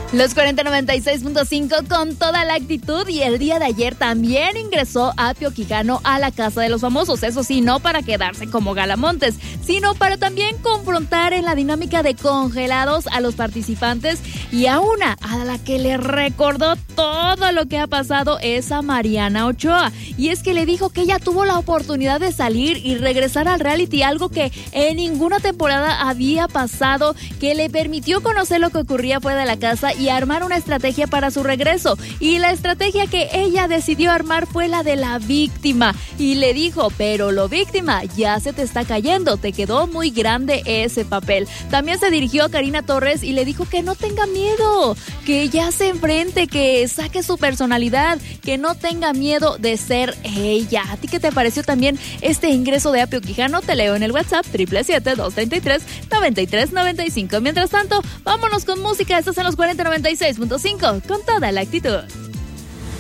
Los 4096.5 con toda la actitud, y el día de ayer también ingresó Apio Quijano a la Casa de los Famosos. Eso sí, no para quedarse como Galamontes, sino para también confrontar en la dinámica de congelados a los participantes, y a una a la que le recordó todo lo que ha pasado es a Mariana Ochoa. Y es que le dijo que ella tuvo la oportunidad de salir y regresar al reality, algo que en ninguna temporada había pasado, que le permitió conocer lo que ocurría fuera de la casa y armar una estrategia para su regreso. Y la estrategia que ella decidió armar fue la de la víctima. Y le dijo, pero lo víctima ya se te está cayendo, te quedó muy grande ese papel. También se dirigió a Karina Torres y le dijo que no tenga miedo, que ya se enfrente, que saque su personalidad, que no tenga miedo de ser ella. ¿A ti qué te pareció también este ingreso de Apio Quijano? Te leo en el WhatsApp 777-233-9395. Mientras tanto, vámonos con música. Estás en los 4096.5 con toda la actitud.